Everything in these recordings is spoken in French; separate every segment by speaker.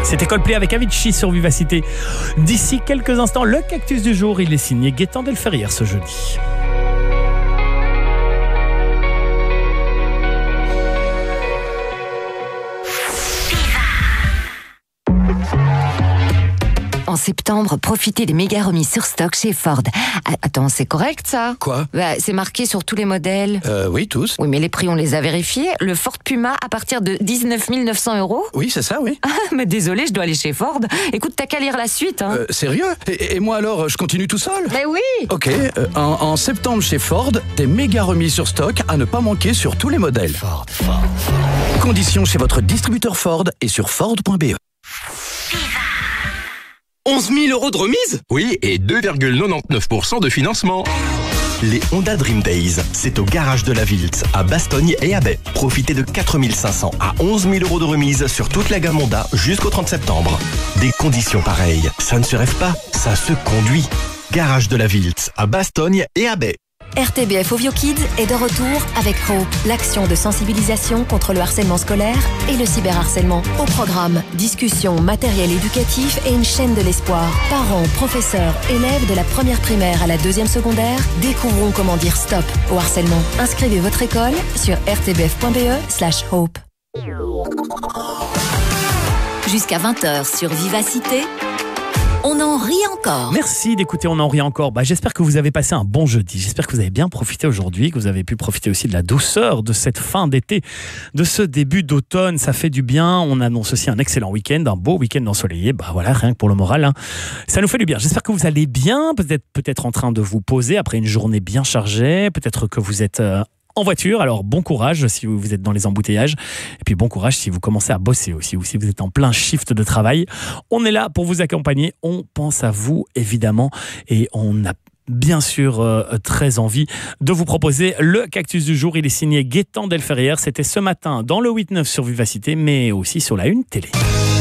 Speaker 1: C'était Coldplay avec Avicii sur Vivacité. D'ici quelques instants, le cactus du jour, il est signé Gaëtan Delferrière ce jeudi.
Speaker 2: En septembre, profitez des méga remises sur stock chez Ford. Attends, c'est correct ça ?
Speaker 3: Quoi ?
Speaker 2: C'est marqué sur tous les modèles.
Speaker 3: Oui, tous.
Speaker 2: Oui, mais les prix, on les a vérifiés. Le Ford Puma à partir de 19 900 €.
Speaker 3: Oui, c'est ça, oui.
Speaker 2: Ah, mais désolé, je dois aller chez Ford. Écoute, t'as qu'à lire la suite. Hein.
Speaker 3: Sérieux ? Et moi alors, je continue tout seul ?
Speaker 2: Mais oui.
Speaker 3: Ok, en septembre chez Ford, des méga remises sur stock à ne pas manquer sur tous les modèles. Ford. Conditions chez votre distributeur Ford et sur Ford.be.
Speaker 4: 11 000 € de remise ?
Speaker 5: Oui, et 2,99% de financement.
Speaker 6: Les Honda Dream Days, c'est au garage de la Viltz, à Bastogne et à Baie. Profitez de 4 500 à 11 000 € de remise sur toute la gamme Honda jusqu'au 30 septembre. Des conditions pareilles, ça ne se rêve pas, ça se conduit. Garage de la Viltz, à Bastogne et à Baie.
Speaker 7: RTBF Ovio Kids est de retour avec Hope, l'action de sensibilisation contre le harcèlement scolaire et le cyberharcèlement. Au programme, discussion, matériel éducatif et une chaîne de l'espoir. Parents, professeurs, élèves de la première primaire à la deuxième secondaire découvrons comment dire stop au harcèlement. Inscrivez votre école sur rtbf.be/hope.
Speaker 8: Jusqu'à 20h sur Vivacité, on en rit encore.
Speaker 1: Merci d'écouter On en rit encore. J'espère que vous avez passé un bon jeudi. J'espère que vous avez bien profité aujourd'hui, que vous avez pu profiter aussi de la douceur de cette fin d'été, de ce début d'automne. Ça fait du bien. On annonce aussi un excellent week-end, un beau week-end ensoleillé. Voilà, rien que pour le moral. Ça nous fait du bien. J'espère que vous allez bien. Peut-être en train de vous poser après une journée bien chargée. Peut-être que vous êtes en voiture, alors bon courage si vous êtes dans les embouteillages et puis bon courage si vous commencez à bosser aussi ou si vous êtes en plein shift de travail. On est là pour vous accompagner, on pense à vous évidemment et on a bien sûr très envie de vous proposer le cactus du jour. Il est signé Gaëtan Delferrière, c'était ce matin dans le 8-9 sur Vivacité mais aussi sur la Une télé.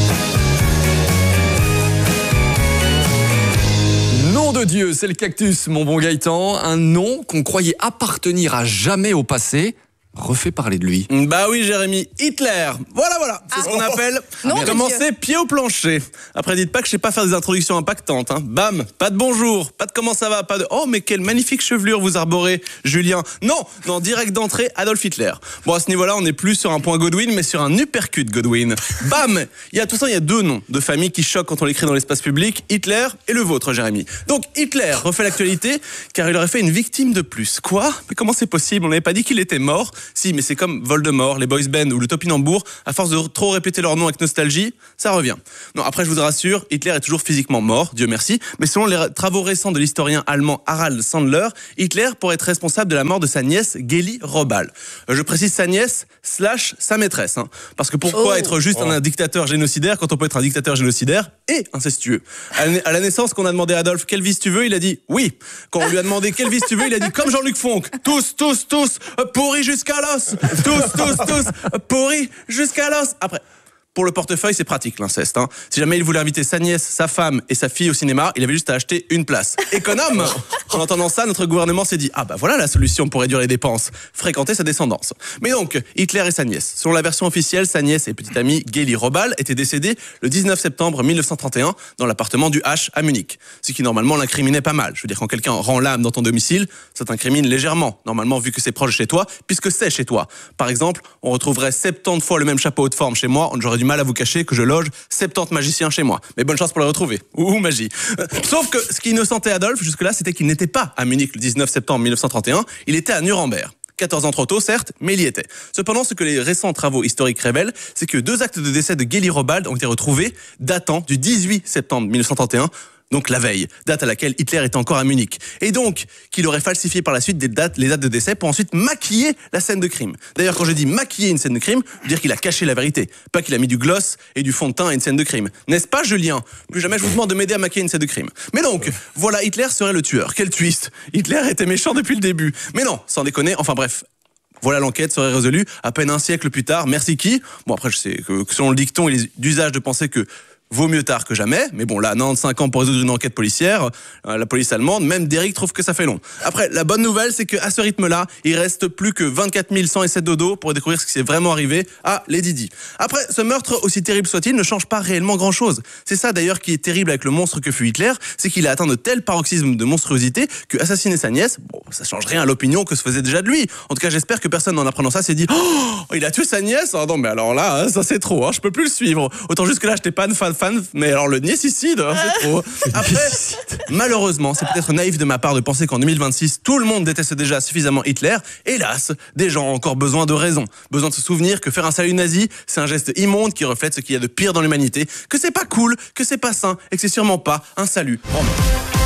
Speaker 4: Nom de Dieu, c'est le cactus, mon bon Gaëtan. Un nom qu'on croyait appartenir à jamais au passé refait parler de lui.
Speaker 9: Bah oui, Jérémy, Hitler. Voilà, c'est ce qu'on appelle commencer pied au plancher. Après, dites pas que je sais pas faire des introductions impactantes. Bam, pas de bonjour, pas de comment ça va, pas de oh mais quelle magnifique chevelure vous arborez, Julien. Non, direct d'entrée, Adolf Hitler. Bon, à ce niveau-là, on n'est plus sur un point Godwin, mais sur un uppercut Godwin. Bam. Il y a deux noms de famille qui choquent quand on l'écrit dans l'espace public, Hitler et le vôtre, Jérémy. Donc Hitler refait l'actualité car il aurait fait une victime de plus. Quoi ? Mais comment c'est possible ? On n'avait pas dit qu'il était mort. Si, mais c'est comme Voldemort, les boys band ou le topinambour, à force de trop répéter leur nom avec nostalgie, ça revient. Non, après je vous rassure, Hitler est toujours physiquement mort, Dieu merci, mais selon les travaux récents de l'historien allemand Harald Sandler, Hitler pourrait être responsable de la mort de sa nièce Géli Robal. Je précise sa nièce / sa maîtresse, parce que pourquoi être juste un dictateur génocidaire quand on peut être un dictateur génocidaire et incestueux ? À la naissance, qu'on a demandé à Adolphe quel vice tu veux, il a dit oui. Quand on lui a demandé quel vice tu veux, il a dit comme Jean-Luc Fonck, tous, pourris jusqu'à l'os. Tous, pourris jusqu'à l'os. Après, pour le portefeuille, c'est pratique l'inceste. Si jamais il voulait inviter sa nièce, sa femme et sa fille au cinéma, il avait juste à acheter une place. Économe. En entendant ça, notre gouvernement s'est dit voilà la solution pour réduire les dépenses, fréquenter sa descendance. Mais donc, Hitler et sa nièce. Selon la version officielle, sa nièce et petite amie Géli Robal étaient décédées le 19 septembre 1931 dans l'appartement du H à Munich. Ce qui normalement l'incriminait pas mal. Je veux dire, quand quelqu'un rend l'âme dans ton domicile, ça t'incrimine légèrement. Normalement, vu que c'est proche de chez toi, puisque c'est chez toi. Par exemple, on retrouverait 70 fois le même chapeau haute forme chez moi, j'aurais du mal à vous cacher que je loge 70 magiciens chez moi. Mais bonne chance pour les retrouver. Ouh, magie. Sauf que ce qui innocentait Adolphe jusque-là, c'était qu'il n'était pas à Munich le 19 septembre 1931, il était à Nuremberg. 14 ans trop tôt, certes, mais il y était. Cependant, ce que les récents travaux historiques révèlent, c'est que 2 actes de décès de Géli Robal ont été retrouvés datant du 18 septembre 1931, donc la veille, date à laquelle Hitler était encore à Munich. Et donc, qu'il aurait falsifié par la suite les dates de décès pour ensuite maquiller la scène de crime. D'ailleurs, quand je dis maquiller une scène de crime, je veux dire qu'il a caché la vérité. Pas qu'il a mis du gloss et du fond de teint à une scène de crime. N'est-ce pas, Julien ? Plus jamais je vous demande de m'aider à maquiller une scène de crime. Mais donc, voilà, Hitler serait le tueur. Quel twist ! Hitler était méchant depuis le début. Mais non, sans déconner, enfin bref. Voilà, l'enquête serait résolue à peine un siècle plus tard. Merci qui ? Bon, après, je sais que selon le dicton, il est d'usage de penser que vaut mieux tard que jamais. Mais bon, là, 95 ans pour résoudre une enquête policière, la police allemande, même Derrick trouve que ça fait long. Après, la bonne nouvelle, c'est qu'à ce rythme-là, il reste plus que 24 107 dodo pour découvrir ce qui s'est vraiment arrivé à Lady Di. Après, ce meurtre, aussi terrible soit-il, ne change pas réellement grand-chose. C'est ça d'ailleurs qui est terrible avec le monstre que fut Hitler, c'est qu'il a atteint de tels paroxysmes de monstruosité que assassiner sa nièce, bon, ça change rien à l'opinion que se faisait déjà de lui. En tout cas, j'espère que personne en apprenant ça s'est dit « Oh, il a tué sa nièce !» Ah non, mais alors là, ça c'est trop, je peux plus le suivre. Autant juste que là, j'étais pas fan, mais alors le niécicide, c'est trop. Après, malheureusement, c'est peut-être naïf de ma part de penser qu'en 2026, tout le monde déteste déjà suffisamment Hitler. Hélas, des gens ont encore besoin de raison. Besoin de se souvenir que faire un salut nazi, c'est un geste immonde qui reflète ce qu'il y a de pire dans l'humanité, que c'est pas cool, que c'est pas sain et que c'est sûrement pas un salut.